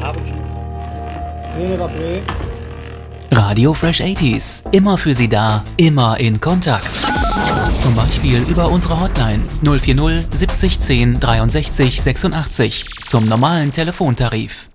Radio Fresh 80s. Immer für Sie da, immer in Kontakt. Zum Beispiel über unsere Hotline 040 70 10 63 86 zum normalen Telefontarif.